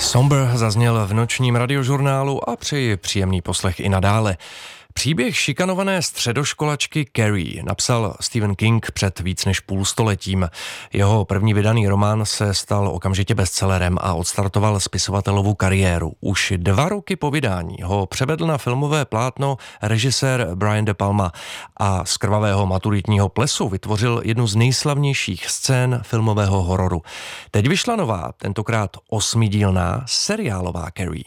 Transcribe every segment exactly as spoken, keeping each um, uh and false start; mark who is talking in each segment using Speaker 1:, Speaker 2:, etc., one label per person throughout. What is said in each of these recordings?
Speaker 1: Somber zazněl v nočním radiožurnálu a přeji příjemný poslech i nadále. Příběh šikanované středoškolačky Carrie napsal Stephen King před víc než půlstoletím. Jeho první vydaný román se stal okamžitě bestsellerem a odstartoval spisovatelovu kariéru. Už dva roky po vydání ho převedl na filmové plátno režisér Brian De Palma a z krvavého maturitního plesu vytvořil jednu z nejslavnějších scén filmového hororu. Teď vyšla nová, tentokrát osmidílná seriálová Carrie.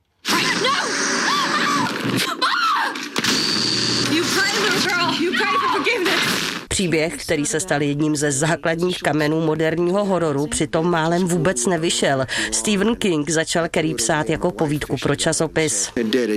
Speaker 2: Příběh, který se stal jedním ze základních kamenů moderního hororu, přitom málem vůbec nevyšel. Stephen King začal Carrie psát jako povídku pro časopis.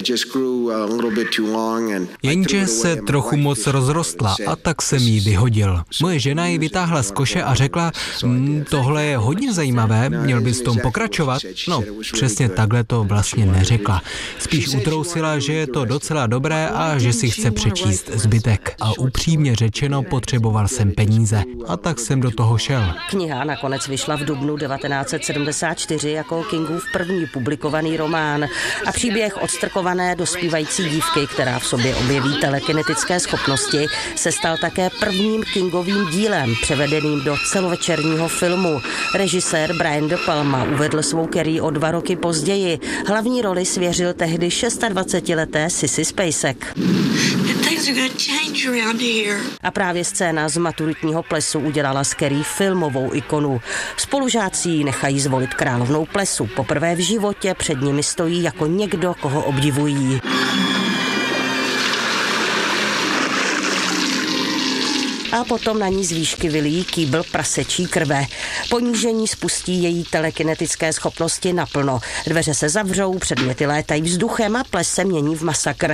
Speaker 3: Jenže se trochu moc rozrostla a tak jsem ji vyhodil. Moje žena ji vytáhla z koše a řekla, mmm, tohle je hodně zajímavé, měl bys v tom pokračovat? No, přesně takhle to vlastně neřekla. Spíš utrousila, že je to docela dobré a že si chce přečíst zbytek. A upřímně řečeno, potřeboval jsem peníze. A tak jsem do toho šel.
Speaker 2: Kniha nakonec vyšla v dubnu devatenáct set sedmdesát čtyři jako Kingův první publikovaný román a příběh odstrkované dospívající dívky, která v sobě objeví telekinetické schopnosti, se stal také prvním Kingovým dílem, převedeným do celovečerního filmu. Režisér Brian De Palma uvedl svou Carrie o dva roky později. Hlavní roli svěřil tehdy dvacetišestileté Sissy Spacek. A právě scéna z maturitního plesu udělala z Carrie filmovou ikonu. Spolužáci ji nechají zvolit královnou plesu. Poprvé v životě před nimi stojí jako někdo, koho obdivují. A potom na ní z výšky vylijí kýbl prasečí krve. Ponížení spustí její telekinetické schopnosti naplno. Dveře se zavřou, předměty létají vzduchem a ples se mění v masakr.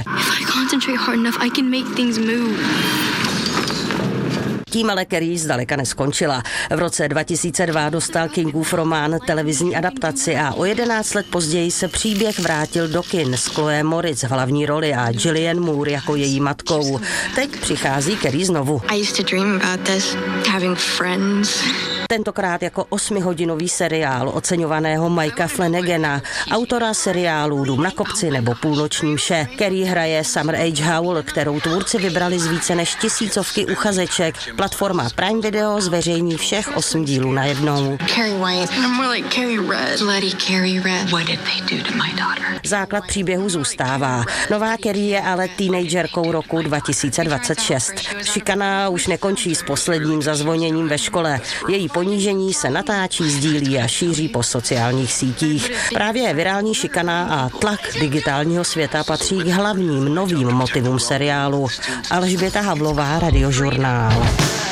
Speaker 2: Tím ale Carrie zdaleka neskončila. V roce dva tisíce dva dostal Kingův román televizní adaptaci a o jedenáct let později se příběh vrátil do kin s Chloé Moritz v hlavní roli a Julianne Moore jako její matkou. Teď přichází Carrie znovu. Tentokrát jako osmihodinový seriál oceňovaného Mikea Flanagana, autora seriálů Dům na kopci nebo Půlnoční mše. Carrie hraje Summer Age Howell, kterou tvůrci vybrali z více než tisícovky uchazeček. Platforma Prime Video zveřejní všech osm dílů najednou. Základ příběhu zůstává. Nová Carrie je ale teenagerkou roku dva tisíce dvacet šest. Šikana už nekončí s posledním zazvoněním ve škole. Její ponížení se natáčí, sdílí a šíří po sociálních sítích. Právě virální šikana a tlak digitálního světa patří k hlavním novým motivům seriálu. Alžběta Havlová, Radiožurnál.